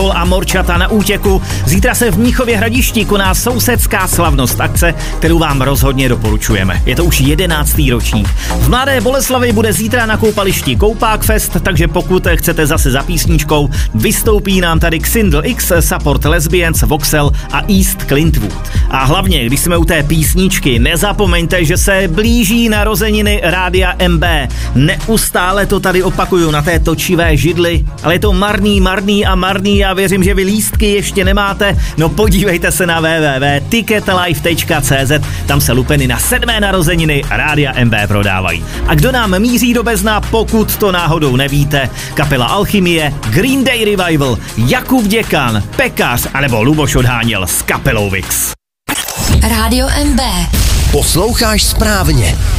Pitbull a Morčata na útěku. Zítra se v Mnichově Hradišti koná sousedská slavnost, akce, kterou vám rozhodně doporučujeme. Je to už 11. ročník. V Mladé Boleslavi bude zítra na koupališti Koupák Fest, takže pokud chcete zase za písničkou, vystoupí nám tady Xindl X, Support Lesbians, Voxel a East Clintwood. A hlavně, když jsme u té písničky, nezapomeňte, že se blíží narozeniny Rádia MB. Neustále to tady opakuju na té točivé židli, ale je to marný. Já věřím, že vy lístky ještě nemáte. No podívejte se na www.ticketlife.cz, tam se lupeny na 7. narozeniny Rádia MB prodávají. A kdo nám míří do bezna, pokud to náhodou nevíte, kapela Alchymie, Green Day Revival, Jakub Děkan, Pekař anebo Luboš Odháněl s kapelou Vix. Rádio MB. Posloucháš správně.